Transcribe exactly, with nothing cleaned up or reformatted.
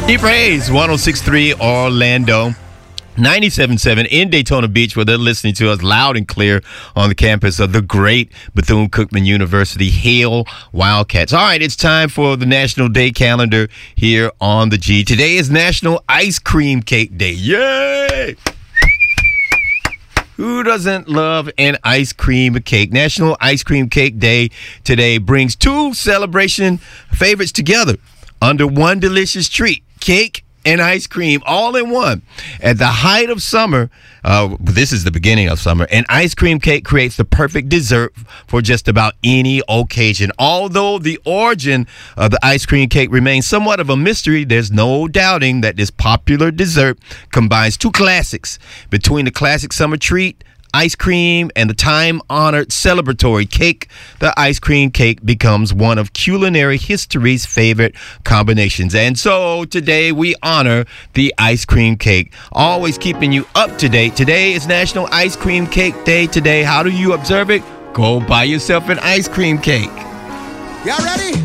Deep Rays, one oh six point three Orlando, ninety-seven point seven in Daytona Beach, where they're listening to us loud and clear on the campus of the great Bethune-Cookman University. Hail Wildcats. All right, it's time for the National Day calendar here on the G. Today is National Ice Cream Cake Day. Yay! Who doesn't love an ice cream cake? National Ice Cream Cake Day today brings two celebration favorites together under one delicious treat: cake and ice cream, all in one. At the height of summer, uh, this is the beginning of summer, an ice cream cake creates the perfect dessert for just about any occasion. Although the origin of the ice cream cake remains somewhat of a mystery, there's no doubting that this popular dessert combines two classics. Between the classic summer treat, ice cream, and the time-honored celebratory cake, the ice cream cake becomes one of culinary history's favorite combinations. And so today we honor the ice cream cake, always keeping you up to date. Today is National Ice Cream Cake Day. Today, how do you observe it? Go buy yourself an ice cream cake. Y'all ready?